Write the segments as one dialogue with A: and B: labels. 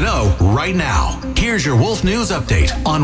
A: know right now. Here's your Wolf News Update on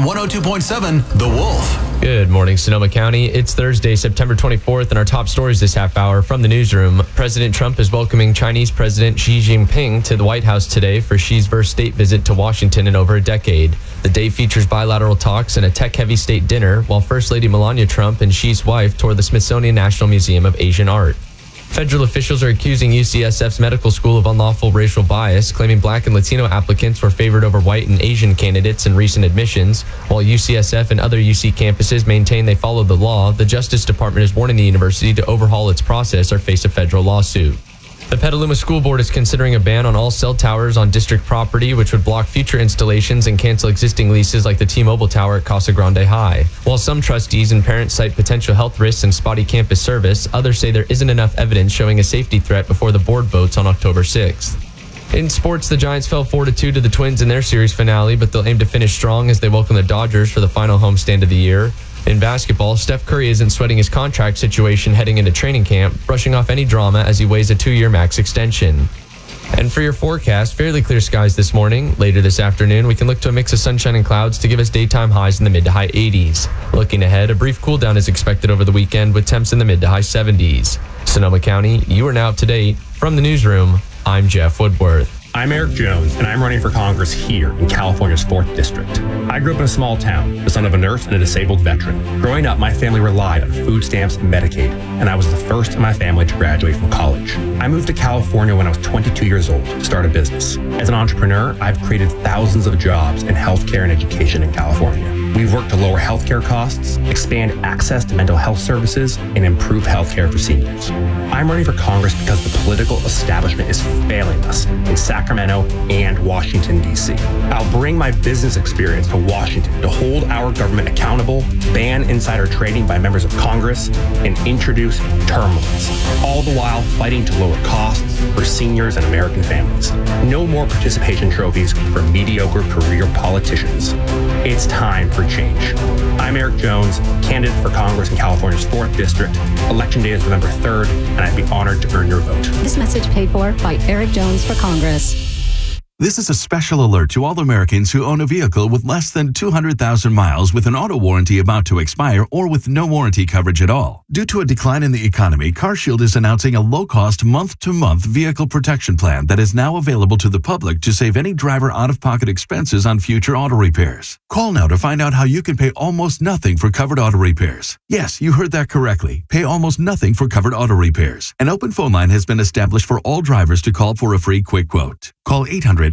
A: 102.7 The Wolf.
B: Good morning, Sonoma County. It's Thursday, September 24th, and our top stories this half hour from the newsroom. President Trump is welcoming Chinese President Xi Jinping to the White House today for Xi's first state visit to Washington in over a decade. The day features bilateral talks and a tech-heavy state dinner, while First Lady Melania Trump and Xi's wife tour the Smithsonian National Museum of Asian Art. Federal officials are accusing UCSF's medical school of unlawful racial bias, claiming Black and Latino applicants were favored over white and Asian candidates in recent admissions. While UCSF and other UC campuses maintain they follow the law, the Justice Department is warning the university to overhaul its process or face a federal lawsuit. The Petaluma School Board is considering a ban on all cell towers on district property, which would block future installations and cancel existing leases like the T-Mobile Tower at Casa Grande High. While some trustees and parents cite potential health risks and spotty campus service, others say there isn't enough evidence showing a safety threat before the board votes on October 6th. In sports, the Giants fell 4-2 to the Twins in their series finale, but they'll aim to finish strong as they welcome the Dodgers for the final homestand of the year. In basketball, Steph Curry isn't sweating his contract situation heading into training camp, brushing off any drama as he weighs a 2-year max extension. And for your forecast, fairly clear skies this morning. Later this afternoon, we can look to a mix of sunshine and clouds to give us daytime highs in the mid to high 80s. Looking ahead, a brief cool down is expected over the weekend with temps in the mid to high 70s. Sonoma County, you are now up to date. From the newsroom, I'm Jeff Woodworth.
C: I'm Eric Jones, and I'm running for Congress here in California's 4th District. I grew up in a small town, the son of a nurse and a disabled veteran. Growing up, my family relied on food stamps and Medicaid, and I was the first in my family to graduate from college. I moved to California when I was 22 years old to start a business. As an entrepreneur, I've created thousands of jobs in healthcare and education in California. We've worked to lower healthcare costs, expand access to mental health services, and improve healthcare for seniors. I'm running for Congress because the political establishment is failing us in Sacramento and Washington, D.C. I'll bring my business experience to Washington to hold our government accountable, ban insider trading by members of Congress, and introduce term limits, all the while fighting to lower costs for seniors and American families. No more participation trophies for mediocre career politicians. It's time for change. I'm Eric Jones, candidate for Congress in California's 4th District. Election day is November 3rd, and I'd be honored to earn your vote.
D: This message paid for by Eric Jones for Congress.
E: This is a special alert to all Americans who own a vehicle with less than 200,000 miles with an auto warranty about to expire or with no warranty coverage at all. Due to a decline in the economy, CarShield is announcing a low-cost month-to-month vehicle protection plan that is now available to the public to save any driver out-of-pocket expenses on future auto repairs. Call now to find out how you can pay almost nothing for covered auto repairs. Yes, you heard that correctly. Pay almost nothing for covered auto repairs. An open phone line has been established for all drivers to call for a free quick quote. Call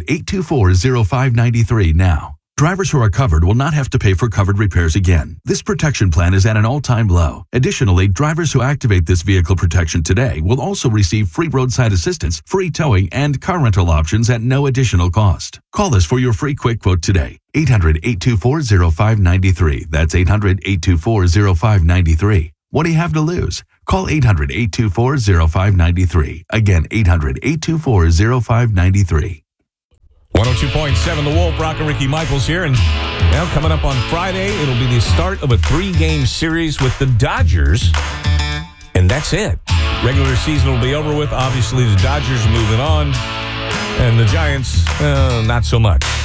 E: 800-824-0593 now. Drivers who are covered will not have to pay for covered repairs again. This protection plan is at an all-time low. Additionally, drivers who activate this vehicle protection today will also receive free roadside assistance, free towing, and car rental options at no additional cost. Call us for your free quick quote today. 800-824-0593. That's 800-824-0593. What do you have to lose? Call 800-824-0593. Again, 800-824-0593.
F: 102.7 The Wolf, Brock and Ricky Michaels here. And now coming up on Friday, it'll be the start of a 3-game series with the Dodgers. And that's it. Regular season will be over with. Obviously, the Dodgers moving on. And the Giants, not so much.